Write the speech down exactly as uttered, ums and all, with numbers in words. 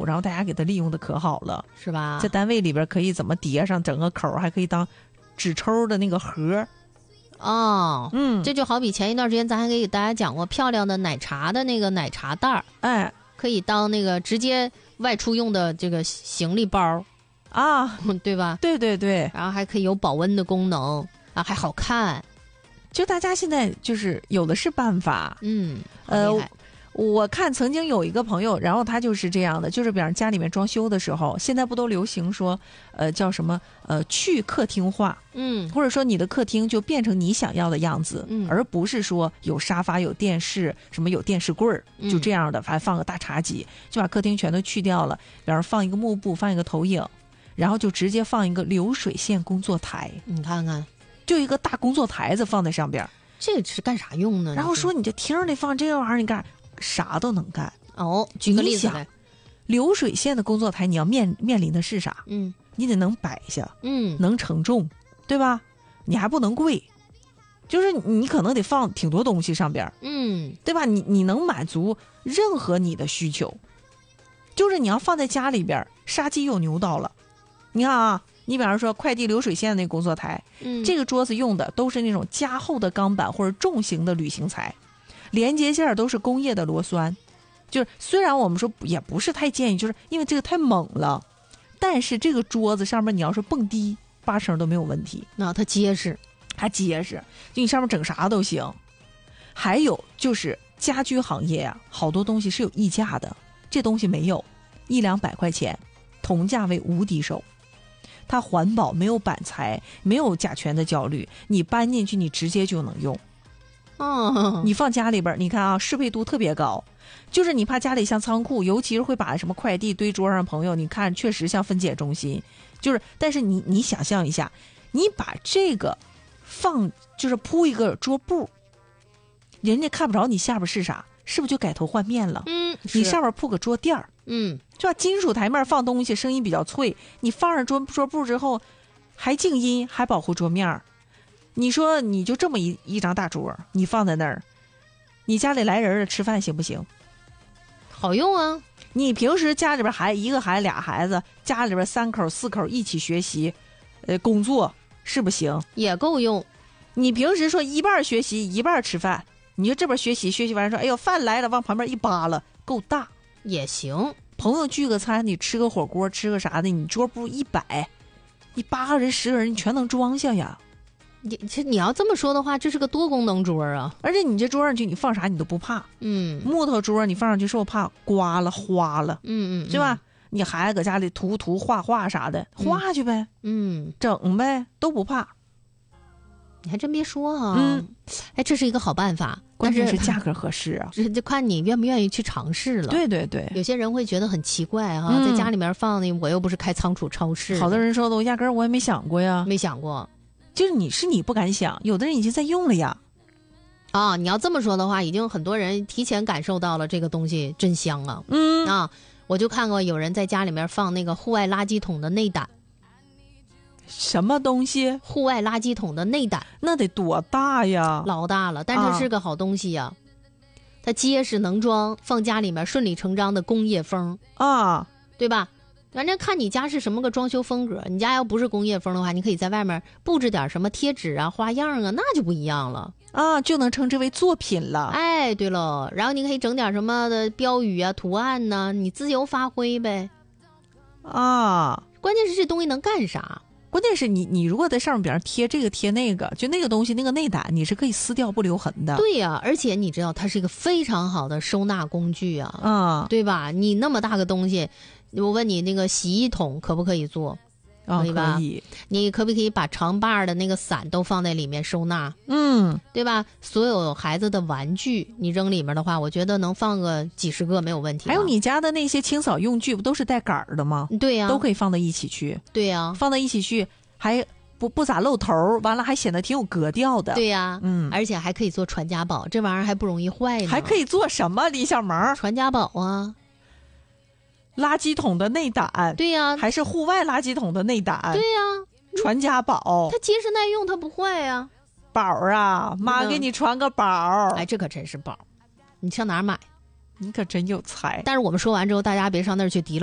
物，然后大家给它利用的可好了， 是吧？ 在单位里边可以怎么叠上整个口，还可以当纸抽的那个盒。 哦， 嗯， 这就好比前一段时间咱还给大家讲过，漂亮的奶茶的那个奶茶袋儿， 哎， 可以当那个直接外出用的这个行李包啊， 对吧？ 对对对， 然后还可以有保温的功能啊，还好看。 就大家现在就是有的是办法。 嗯， 呃， 好厉害。 我看曾经有一个朋友，然后他就是这样的，就是比方家里面装修的时候，现在不都流行说，呃，叫什么，呃，去客厅化， 嗯， 或者说你的客厅就变成你想要的样子， 嗯， 而不是说有沙发、有电视，什么有电视柜儿，就这样的，还放个大茶几，就把客厅全都去掉了，然后放一个幕布，放一个投影，然后就直接放一个流水线工作台， 你看看， 就一个大工作台子放在上边， 这个是干啥用呢？ 然后说你这厅里放这个玩意儿，你干啥都能干。 哦，举个例子来， 流水线的工作台，你要面面临的是啥？ 嗯， 你得能摆下， 嗯， 能承重，对吧？你还不能贵，就是你可能得放挺多东西上边， 嗯， 对吧？你你能满足任何你的需求，就是你要放在家里边，杀鸡又牛刀了。你看啊，你比方说快递流水线那工作台， 嗯， 这个桌子用的都是那种加厚的钢板或者重型的铝型材。连接线都是工业的螺栓，就是虽然我们说也不是太建议，就是因为这个太猛了，但是这个桌子上面你要是蹦迪，八成都没有问题。 那它结实， 它结实，就你上面整啥都行。还有就是家居行业啊，好多东西是有溢价的，这东西没有，一两百块钱，同价位无敌手。它环保，没有板材，没有甲醛的焦虑，你搬进去你直接就能用。 哦， 你放家里边，你看啊，适配度特别高，就是你怕家里像仓库，尤其是会把什么快递堆桌上，朋友，你看确实像分拣中心，就是，但是你你想象一下，你把这个放，就是铺一个桌布，人家看不着你下边是啥，是不是就改头换面了？ 嗯， 你上面铺个桌垫儿， 嗯， 是吧？金属台面放东西，声音比较脆，你放上桌桌布之后，还静音，还保护桌面儿。你说你就这么一一张大桌，你放在那儿，你家里来人了吃饭行不行？ 好用啊！ 你平时家里边孩一个孩子俩孩子，家里边三口四口一起学习，呃，工作是不行， 也够用。 你平时说一半学习一半吃饭，你说这边学习学习完说，哎呦饭来了，往旁边一扒拉，够大也行。 朋友聚个餐，你吃个火锅吃个啥的，你桌布一摆，你八个人十个人你全能装下呀。 你这你要这么说的话，这是个多功能桌啊！ 而且你这桌上去，你放啥你都不怕。 嗯， 木头桌你放上去，是不怕刮了花了？ 嗯嗯， 是吧？你孩子搁家里涂涂画画啥的，画去呗， 嗯， 整呗，都不怕。 你还真别说哈、啊， 嗯， 哎，这是一个好办法， 关键是是价格合适啊， 这就看你愿不愿意去尝试了。 对对对， 有些人会觉得很奇怪哈、啊嗯，在家里面放的，我又不是开仓储超市。 好多人说的，我压根儿我也没想过呀， 没想过。 就是你是你不敢想，有的人已经在用了呀。 啊，你要这么说的话，已经很多人提前感受到了这个东西真香啊。 嗯啊，我就看过有人在家里面放那个户外垃圾桶的内胆。 什么东西？ 户外垃圾桶的内胆， 那得多大呀？ 老大了，但是是个好东西呀、啊。它结实能装，放家里面顺理成章的工业风啊， 对吧？反正看你家是什么个装修风格，你家要不是工业风的话，你可以在外面布置点什么贴纸啊、花样啊，那就不一样了啊，就能称之为作品了。 哎，对了，然后你可以整点什么的标语啊、图案呢、啊，你自由发挥呗。 啊， 关键是这东西能干啥？ 关键是你，你如果在上面边上贴这个贴那个，就那个东西那个内胆，你是可以撕掉不留痕的。 对呀、啊，而且你知道它是一个非常好的收纳工具啊， 啊， 对吧？你那么大个东西。我问你，那个洗衣桶可不可以做？ 哦、 可以吧？ 可以。 你可不可以把长把的那个伞都放在里面收纳？ 嗯， 对吧？所有孩子的玩具你扔里面的话，我觉得能放个几十个没有问题、啊。 还有你家的那些清扫用具，不都是带杆儿的吗？ 对呀、啊， 都可以放到一起去。 对呀、啊， 放到一起去，还不不咋露头，完了还显得挺有格调的。 对呀、啊， 嗯， 而且还可以做传家宝，这玩意儿还不容易坏呢。 还可以做什么？李小萌， 传家宝啊。 垃圾桶的内胆， 对呀、啊， 还是户外垃圾桶的内胆， 对呀、啊， 传家宝， 它结实耐用，它不坏呀、 啊。宝啊，妈给你传个宝， 哎，这可真是宝，你上哪儿买？ 你可真有才。 但是我们说完之后，大家别上那儿去提了。